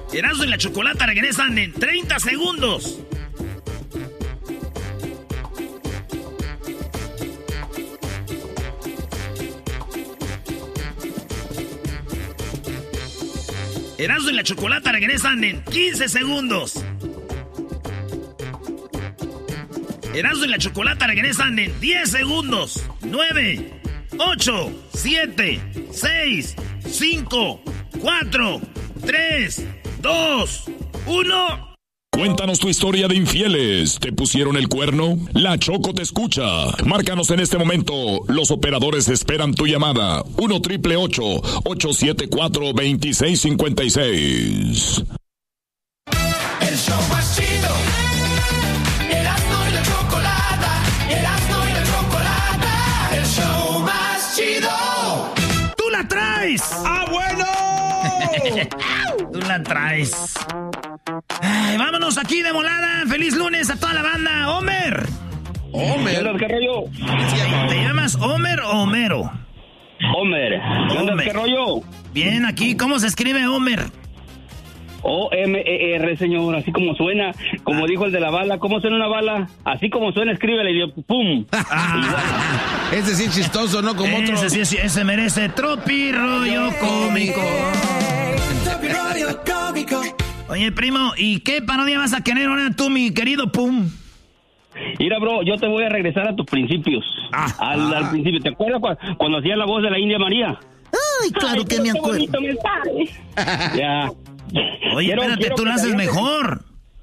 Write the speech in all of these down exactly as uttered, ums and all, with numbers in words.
Erasmo y la Chocolata regresan en treinta segundos. Erasmo y la Chocolata regresan en quince segundos. Erasmo y la Chocolata regresan en diez segundos. nueve, ocho, siete, seis, cinco, cuatro, tres, dos, uno. Cuéntanos tu historia de infieles. ¿Te pusieron el cuerno? La Choco te escucha. Márcanos en este momento. Los operadores esperan tu llamada. uno triple ocho, ocho siete cuatro, dos seis cinco seis. El show más chido. Erasmo y la Chocolata. Erasmo y la Chocolata. El show más chido. ¡Tú la traes! ¡Ah, bueno! Tú la traes. Ay, vámonos aquí de volada. Feliz lunes a toda la banda. Homer. Homer. ¿Qué rollo? ¿Te llamas Homer o Homero? Homer. Homer. ¿Qué rollo? Bien, aquí. ¿Cómo se escribe Homer? O M E R, señor. Así como suena. Como dijo el de la bala. ¿Cómo suena una bala? Así como suena, escríbele y dio pum. Ah, ese sí es chistoso, ¿no? Como ese otro. sí, ese, ese merece Tropi Rollo Cómico. Tropi Rollo Cómico. Oye, primo, ¿y qué parodia vas a querer ahora tú, mi querido Pum? Mira, bro, yo te voy a regresar a tus principios. Ah, al, ah. al principio. ¿Te acuerdas cuando, cuando hacía la voz de la India María? Ay, claro que me acuerdo. Ya. Oye, Quiero- espérate, quiero tú que lo te haces avientes. mejor.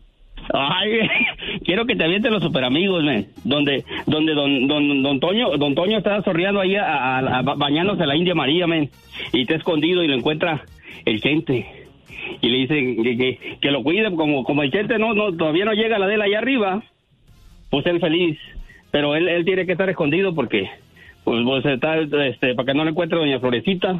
Ay, quiero que te avienten los super amigos, men. Donde, donde don, don, don Toño, don Toño está sorreando ahí a, a, a- bañándose a la India María, men. Y está escondido y lo encuentra el Chente. Y le dice que, que, que lo cuide, como, como el Chente no, no, todavía no llega a la de él allá arriba, pues él feliz. Pero él, él tiene que estar escondido porque, pues, pues está, este, para que no le encuentre doña Florecita.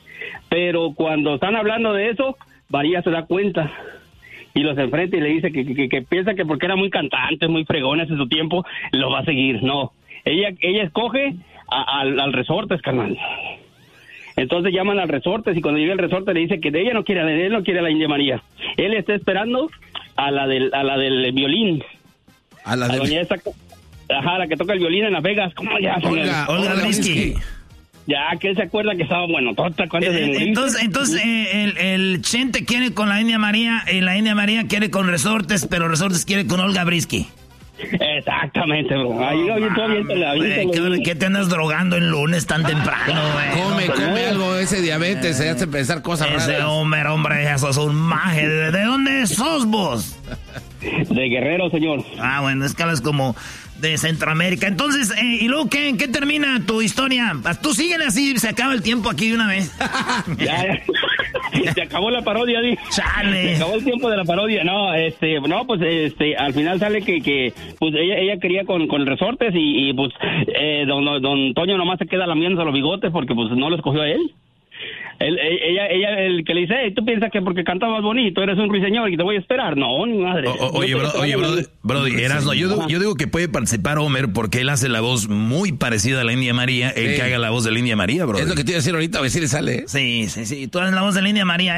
Pero cuando están hablando de eso, María se da cuenta y los enfrenta y le dice que, que, que piensa que porque era muy cantante, muy fregón hace su tiempo, lo va a seguir. No, ella ella escoge a, al, al Resortes, carnal. Entonces llaman al Resortes y cuando llega el Resortes le dice que de ella no quiere, de él no quiere a la India María. Él está esperando a la del, a la del violín. A la A de... doña esa, ajá, la que toca el violín en Las Vegas. ¿Cómo ya? Olga, Olga Olga Brisky. Brisky. Ya, que él se acuerda que estaba bueno. ¿Tú te acuerdas de Eh, morir? Entonces, entonces eh, el, el Chente quiere con la India María, y la India María quiere con Resortes, pero Resortes quiere con Olga Brisky. Exactamente, bro. Ahí, oye, tú aviéntale, aviéntale. Güey, ¿qué, ¿Qué te andas drogando el lunes tan temprano, güey? Come, No, come algo, ese diabetes, se hace pensar cosas Ese raras. Homer, hombre, eso es un maje. ¿De, de dónde sos vos? De Guerrero, señor. Ah, bueno, es que hablas como de Centroamérica. Entonces, eh, ¿y luego qué, qué termina tu historia? Tú síguele así, se acaba el tiempo aquí de una vez. Ya, ya. Se acabó la parodia, di. Chale. Se acabó el tiempo de la parodia. No, este, no, pues, este, al final sale que, que pues, ella, ella quería con, con el Resortes y, y pues, eh, don, don Toño nomás se queda lamiéndose los bigotes porque, pues, no lo escogió a él. Él, ella, ella, el que le dice, hey, tú piensas que porque cantabas bonito eres un ruiseñor y te voy a esperar. No, ni madre. O- o- oye, Yo bro, estoy oye, bro, esperando. Brody, Erasmo, yo, digo- Ajá. yo digo que puede participar Homer porque él hace la voz muy parecida a la India María, el Sí. que haga la voz de la India María, bro. Es lo que te iba a decir ahorita, a ver si le sale. ¿eh? Sí, sí, sí. Tú haces la voz de la India María.